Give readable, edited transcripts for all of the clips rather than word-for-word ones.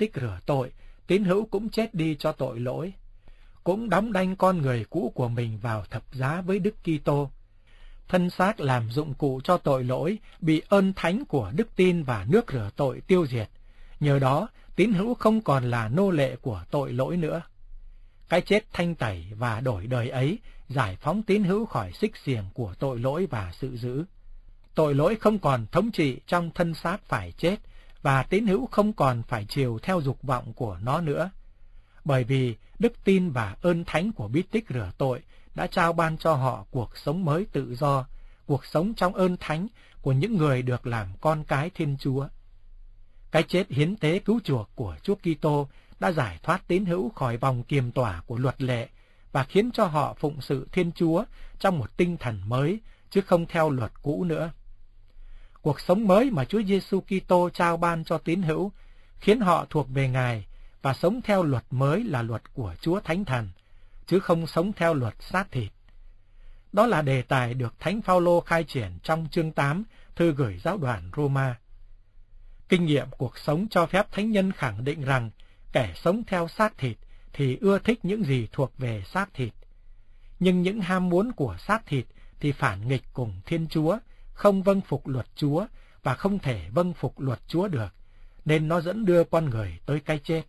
tích rửa tội, tín hữu cũng chết đi cho tội lỗi, cũng đóng đanh con người cũ của mình vào thập giá với Đức Kitô. Thân xác làm dụng cụ cho tội lỗi bị ơn thánh của đức tin và nước rửa tội tiêu diệt. Nhờ đó, tín hữu không còn là nô lệ của tội lỗi nữa. Cái chết thanh tẩy và đổi đời ấy giải phóng tín hữu khỏi xích xiềng của tội lỗi và sự dữ. Tội lỗi không còn thống trị trong thân xác phải chết, và tín hữu không còn phải chiều theo dục vọng của nó nữa. Bởi vì đức tin và ơn thánh của bí tích rửa tội đã trao ban cho họ cuộc sống mới tự do, cuộc sống trong ơn thánh của những người được làm con cái Thiên Chúa. Cái chết hiến tế cứu chuộc của Chúa Kitô đã giải thoát tín hữu khỏi vòng kiềm tỏa của luật lệ và khiến cho họ phụng sự Thiên Chúa trong một tinh thần mới, chứ không theo luật cũ nữa. Cuộc sống mới mà Chúa Giêsu Kitô trao ban cho tín hữu khiến họ thuộc về Ngài và sống theo luật mới là luật của Chúa Thánh Thần, chứ không sống theo luật xác thịt. Đó là đề tài được Thánh Phaolô khai triển trong chương 8 thư gửi giáo đoàn Roma. Kinh nghiệm cuộc sống cho phép thánh nhân khẳng định rằng kẻ sống theo xác thịt thì ưa thích những gì thuộc về xác thịt. Nhưng những ham muốn của xác thịt thì phản nghịch cùng Thiên Chúa, không vâng phục luật Chúa và không thể vâng phục luật Chúa được, nên nó dẫn đưa con người tới cái chết.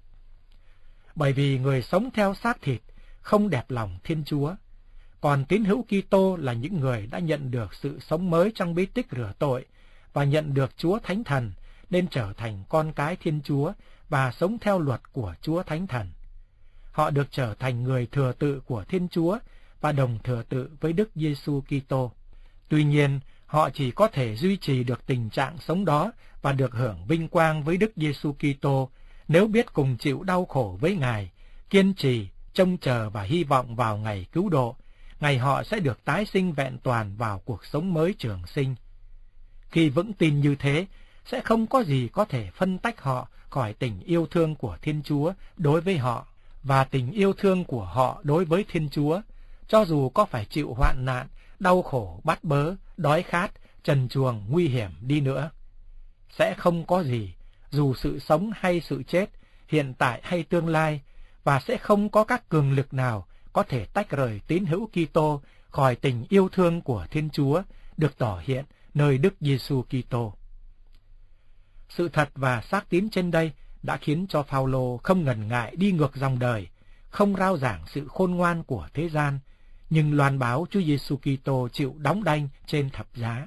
Bởi vì người sống theo xác thịt không đẹp lòng Thiên Chúa, còn tín hữu Kitô là những người đã nhận được sự sống mới trong bí tích rửa tội và nhận được Chúa Thánh Thần, nên trở thành con cái Thiên Chúa và sống theo luật của Chúa Thánh Thần. Họ được trở thành người thừa tự của Thiên Chúa và đồng thừa tự với Đức Giêsu Kitô. Tuy nhiên, họ chỉ có thể duy trì được tình trạng sống đó và được hưởng vinh quang với Đức Giêsu Kitô nếu biết cùng chịu đau khổ với Ngài, kiên trì, trông chờ và hy vọng vào ngày cứu độ, ngày họ sẽ được tái sinh vẹn toàn vào cuộc sống mới trường sinh. Khi vững tin như thế, sẽ không có gì có thể phân tách họ khỏi tình yêu thương của Thiên Chúa đối với họ và tình yêu thương của họ đối với Thiên Chúa, cho dù có phải chịu hoạn nạn, đau khổ, bắt bớ, đói khát, trần truồng, nguy hiểm đi nữa. Sẽ không có gì, dù sự sống hay sự chết, hiện tại hay tương lai, và sẽ không có các cường lực nào có thể tách rời tín hữu Kitô khỏi tình yêu thương của Thiên Chúa được tỏ hiện nơi Đức Giêsu Kitô. Sự thật và xác tín trên đây đã khiến cho Phaolô không ngần ngại đi ngược dòng đời, không rao giảng sự khôn ngoan của thế gian, nhưng loan báo Chúa Giêsu Kitô chịu đóng đanh trên thập giá.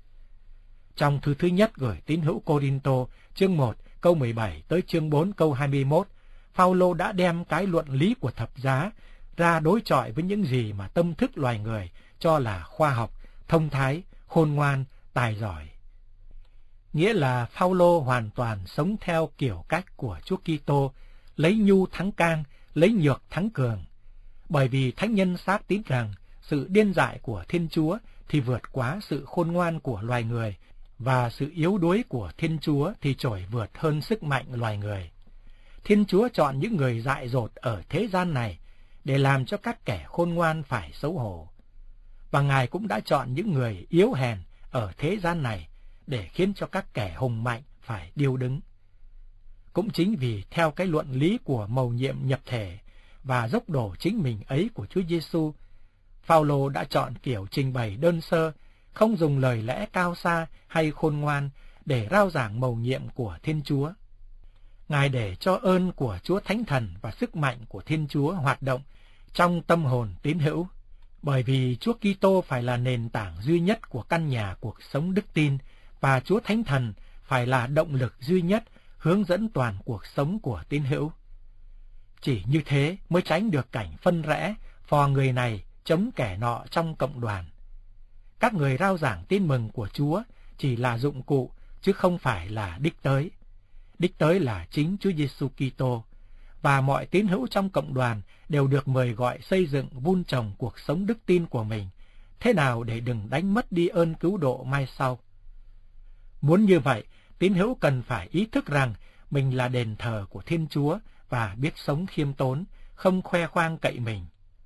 Trong thư thứ nhất gửi tín hữu Cô-rinh-tô, chương 1 câu 17 tới chương 4 câu 21, Phaolô đã đem cái luận lý của thập giá ra đối chọi với những gì mà tâm thức loài người cho là khoa học, thông thái, khôn ngoan, tài giỏi. Nghĩa là Phaolô hoàn toàn sống theo kiểu cách của Chúa Kitô, lấy nhu thắng can, lấy nhược thắng cường. Bởi vì thánh nhân xác tín rằng sự điên dại của Thiên Chúa thì vượt quá sự khôn ngoan của loài người, và sự yếu đuối của Thiên Chúa thì trội vượt hơn sức mạnh loài người. Thiên Chúa chọn những người dại dột ở thế gian này để làm cho các kẻ khôn ngoan phải xấu hổ. Và Ngài cũng đã chọn những người yếu hèn ở thế gian này để khiến cho các kẻ hùng mạnh phải điêu đứng. Cũng chính vì theo cái luận lý của mầu nhiệm nhập thể và dốc đổ chính mình ấy của Chúa Giêsu, Phaolô đã chọn kiểu trình bày đơn sơ, không dùng lời lẽ cao xa hay khôn ngoan để rao giảng mầu nhiệm của Thiên Chúa. Ngài để cho ơn của Chúa Thánh Thần và sức mạnh của Thiên Chúa hoạt động trong tâm hồn tín hữu, bởi vì Chúa Kitô phải là nền tảng duy nhất của căn nhà cuộc sống đức tin, và Chúa Thánh Thần phải là động lực duy nhất hướng dẫn toàn cuộc sống của tín hữu. Chỉ như thế mới tránh được cảnh phân rẽ, phò người này chống kẻ nọ trong cộng đoàn. Các người rao giảng tin mừng của Chúa chỉ là dụng cụ, chứ không phải là đích tới. Đích tới là chính Chúa Giêsu Kitô, và mọi tín hữu trong cộng đoàn đều được mời gọi xây dựng vun trồng cuộc sống đức tin của mình, thế nào để đừng đánh mất đi ơn cứu độ mai sau. Muốn như vậy, tín hữu cần phải ý thức rằng mình là đền thờ của Thiên Chúa và biết sống khiêm tốn, không khoe khoang cậy mình.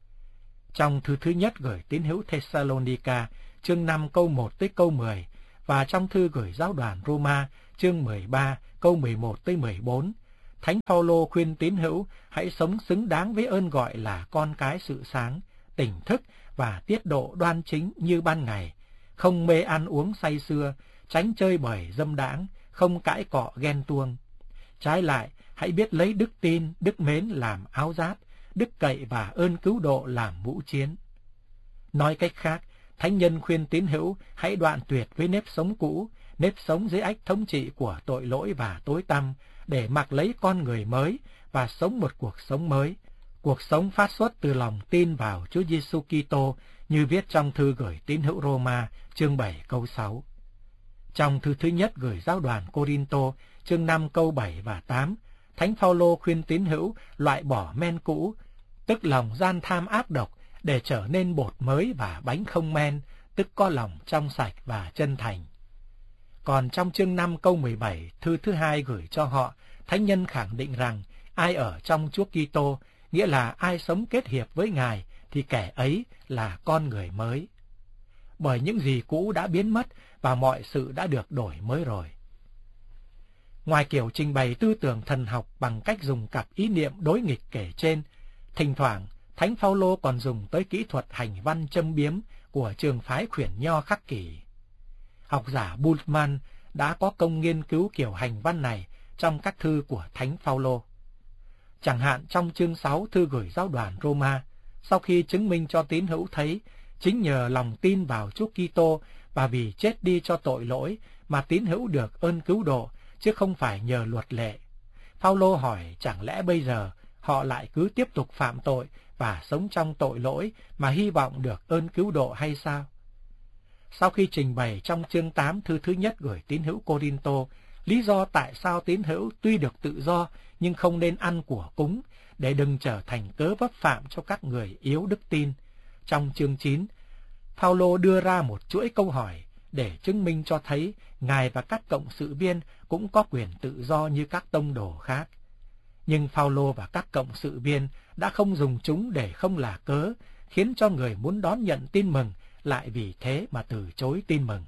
Trong thư thứ nhất gửi tín hữu Thessalonica, chương 5 câu 1 tới câu 10, và trong thư gửi giáo đoàn Roma, chương 13 câu 11 tới 14, Thánh Phaolô khuyên tín hữu hãy sống xứng đáng với ơn gọi là con cái sự sáng, tỉnh thức và tiết độ đoan chính như ban ngày, không mê ăn uống say sưa, tránh chơi bời dâm đãng, không cãi cọ ghen tuông. Trái lại, hãy biết lấy đức tin, đức mến làm áo giáp, đức cậy và ơn cứu độ làm mũ chiến. Nói cách khác, thánh nhân khuyên tín hữu hãy đoạn tuyệt với nếp sống cũ, nếp sống dưới ách thống trị của tội lỗi và tối tăm, để mặc lấy con người mới và sống một cuộc sống mới. Cuộc sống phát xuất từ lòng tin vào Chúa Giêsu Kitô, như viết trong thư gửi tín hữu Roma, chương 7 câu 6. Trong thư thứ nhất gửi giáo đoàn Cô-rin-tô, chương 5 câu 7 và 8, Thánh Phaolô khuyên tín hữu loại bỏ men cũ, tức lòng gian tham ác độc, để trở nên bột mới và bánh không men, tức có lòng trong sạch và chân thành. Còn trong chương 5 câu 17, thư thứ hai gửi cho họ, thánh nhân khẳng định rằng ai ở trong Chúa Kitô, nghĩa là ai sống kết hiệp với Ngài, thì kẻ ấy là con người mới. Bởi những gì cũ đã biến mất và mọi sự đã được đổi mới rồi. Ngoài kiểu trình bày tư tưởng thần học bằng cách dùng cặp ý niệm đối nghịch kể trên, thỉnh thoảng Thánh Phaolô còn dùng tới kỹ thuật hành văn châm biếm của trường phái khuyển nho khắc kỷ. Học giả Bultmann đã có công nghiên cứu kiểu hành văn này trong các thư của Thánh Phaolô. Chẳng hạn trong chương 6 thư gửi giáo đoàn Roma, sau khi chứng minh cho tín hữu thấy chính nhờ lòng tin vào Chúa Kitô và vì chết đi cho tội lỗi mà tín hữu được ơn cứu độ, chứ không phải nhờ luật lệ. Phaolô hỏi chẳng lẽ bây giờ họ lại cứ tiếp tục phạm tội và sống trong tội lỗi mà hy vọng được ơn cứu độ hay sao? Sau khi trình bày trong chương 8 thư thứ nhất gửi tín hữu Cô-rin-tô, lý do tại sao tín hữu tuy được tự do nhưng không nên ăn của cúng, để đừng trở thành cớ vấp phạm cho các người yếu đức tin. Trong chương 9, Phaolô đưa ra một chuỗi câu hỏi để chứng minh cho thấy Ngài và các cộng sự viên cũng có quyền tự do như các tông đồ khác. Nhưng Phaolô và các cộng sự viên đã không dùng chúng để không là cớ, khiến cho người muốn đón nhận tin mừng lại vì thế mà từ chối tin mừng.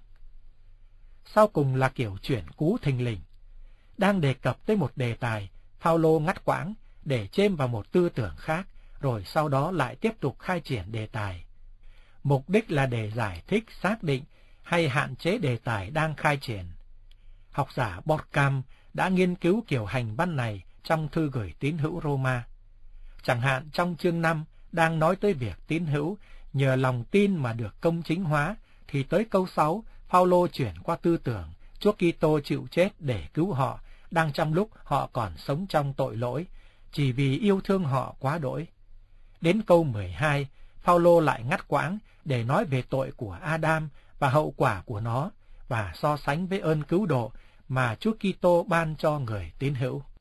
Sau cùng là kiểu chuyển cú thình lình. Đang đề cập tới một đề tài, Phaolô ngắt quãng để chêm vào một tư tưởng khác, rồi sau đó lại tiếp tục khai triển đề tài. Mục đích là để giải thích, xác định hay hạn chế đề tài đang khai triển. Học giả Borkham đã nghiên cứu kiểu hành văn này trong thư gửi tín hữu Roma. Chẳng hạn trong chương 5 đang nói tới việc tín hữu nhờ lòng tin mà được công chính hóa, thì tới câu 6 Phaolô chuyển qua tư tưởng Chúa Kitô chịu chết để cứu họ, đang trong lúc họ còn sống trong tội lỗi, chỉ vì yêu thương họ quá đỗi. Đến câu 12, Phaolô lại ngắt quãng để nói về tội của Adam và hậu quả của nó, và so sánh với ơn cứu độ mà Chúa Kitô ban cho người tín hữu.